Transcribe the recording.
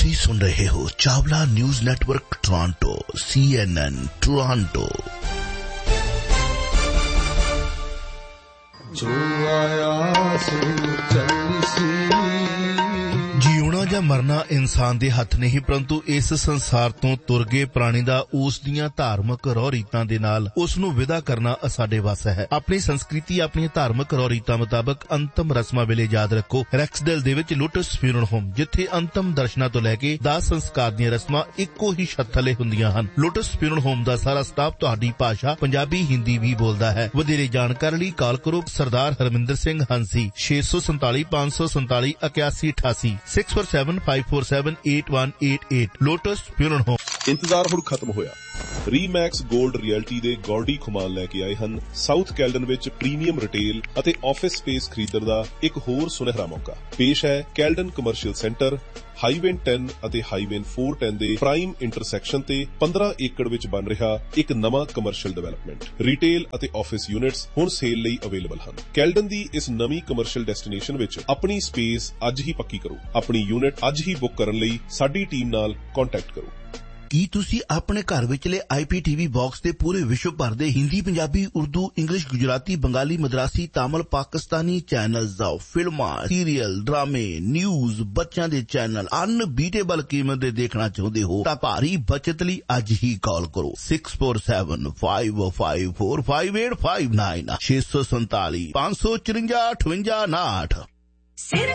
ਤੁਸੀਂ ਸੁਣ ਰਹੇ ਹੋ Chawla news network Toronto CNN Toronto. ਜੋ ਆਇਆ ਸੋ ਚੱਲਸੀ। ਜਿਉਣਾ ਜਾਂ ਮਰਨਾ ਇਨਸਾਨ ਦੇ ਹੱਥ ਨਹੀਂ, ਪਰੰਤੂ ਇਸ ਸੰਸਾਰ ਤੋਂ ਤੁਰ ਗਏ ਪ੍ਰਾਣੀ ਦਾ ਉਸ ਦੀਆਂ ਧਾਰਮਿਕ ਰਹੁ ਰੀਤਾਂ ਦੇ ਨਾਲ ਉਸ ਨੂੰ ਵਿਦਾ ਕਰਨਾ ਸਾਡੇ ਵੱਸ ਹੈ। ਆਪਣੀ ਸੰਸਕ੍ਰਿਤੀ, ਆਪਣੀਆਂ ਧਾਰਮਿਕ ਰਹੁ ਰੀਤਾਂ ਮੁਤਾਬਕ ਅੰਤਮ ਰਸਮਾਂ ਵੇਲੇ ਯਾਦ ਰੱਖੋ ਰੈਕਸਡੇਲ ਦੇ ਵਿੱਚ ਲੋਟਸ ਫਿਊਨਰਲ ਹੋਮ, ਜਿੱਥੇ ਅੰਤਮ ਦਰਸ਼ਨਾਂ ਤੋਂ ਲੈ ਕੇ ਦਾਹ ਸੰਸਕਾਰ ਦੀਆਂ ਰਸਮਾਂ ਇੱਕੋ ਹੀ ਛੱਤ ਥੱਲੇ ਹੁੰਦੀਆਂ ਹਨ। ਲੋਟਸ ਫਿਊਨਰਲ ਹੋਮ ਦਾ ਸਾਰਾ ਸਟਾਫ ਤੁਹਾਡੀ ਭਾਸ਼ਾ ਪੰਜਾਬੀ, ਹਿੰਦੀ ਵੀ ਬੋਲਦਾ ਹੈ। ਵਧੇਰੇ ਜਾਣਕਾਰੀ ਲਈ ਕਾਲ ਕਰੋ ਸਰਦਾਰ Harminder Singh ਹੰਸੀ 647 547 8188 6475478188 lotus funeral home. ਇੰਤਜ਼ਾਰ ਹੁਣ ਖਤਮ ਹੋਇਆ। ਰੀਮੈਕਸ ਗੋਲਡ ਰਿਐਲਟੀ ਦੇ ਗੌਲਡੀ ਖੁਮਾਨ ਲੈ ਕੇ ਆਏ ਹਨ ਸਾਊਥ ਕੈਲਡਨ ਵਿੱਚ ਪ੍ਰੀਮੀਅਮ ਰਿਟੇਲ ਅਤੇ ਆਫਿਸ ਸਪੇਸ ਖਰੀਦਣ ਦਾ ਇੱਕ ਹੋਰ ਸੁਨਹਿਰਾ ਮੌਕਾ। ਪੇਸ਼ ਹੈ ਕੈਲਡਨ ਕਮਰਸ਼ੀਅਲ ਸੈਂਟਰ, ਹਾਈਵੇ 10 ਅਤੇ ਹਾਈਵੇ 410 ਦੇ ਪ੍ਰਾਈਮ ਇੰਟਰਸੈਕਸ਼ਨ ਤੇ 15 ਏਕੜ ਵਿੱਚ ਬਣ ਰਿਹਾ ਇੱਕ ਨਵਾਂ ਕਮਰਸ਼ੀਅਲ ਡਿਵੈਲਪਮੈਂਟ। ਰਿਟੇਲ ਅਤੇ ਆਫਿਸ ਯੂਨਿਟਸ ਹੁਣ ਸੇਲ ਲਈ ਅਵੇਲੇਬਲ ਹਨ। ਕੈਲਡਨ ਦੀ ਇਸ ਨਵੀਂ ਕਮਰਸ਼ੀਅਲ ਡੈਸਟੀਨੇਸ਼ਨ ਵਿੱਚ ਆਪਣੀ ਸਪੇਸ ਅੱਜ ਹੀ ਪੱਕੀ ਕਰੋ। ਆਪਣੀ ਯੂਨਿਟ ਅੱਜ ਹੀ ਬੁੱਕ ਕਰਨ ਲਈ ਸਾਡੀ ਟੀਮ ਨਾਲ ਕੰਟੈਕਟ ਕਰੋ। ਕੀ ਤੁਸੀਂ ਆਪਣੇ ਘਰ ਵਿਚਲੇ IPTV ਬਾਕਸ ਤੇ ਪੂਰੇ ਵਿਸ਼ਵ ਭਰ ਦੇ ਹਿੰਦੀ, ਪੰਜਾਬੀ, ਉਰਦੂ, ਇੰਗਲਿਸ਼, ਗੁਜਰਾਤੀ, ਬੰਗਾਲੀ, ਮਦਰਾਸੀ, ਤਾਮਿਲ, ਪਾਕਿਸਤਾਨੀ ਚੈਨਲਸ ਦਾ ਫਿਲਮਾਂ, ਸੀਰੀਅਲ, ਡਰਾਮੇ, ਨਿਊਜ਼, ਬੱਚਿਆਂ ਦੇ ਚੈਨਲ ਅਨਬੀਟੇਬਲ ਕੀਮਤ ਦੇ ਦੇਖਣਾ ਚਾਹੁੰਦੇ ਹੋ ਤਾਂ ਭਾਰੀ ਬਚਤ ਲਈ ਅੱਜ ਹੀ ਕਾਲ ਕਰੋ 6475545859 647 554 5859।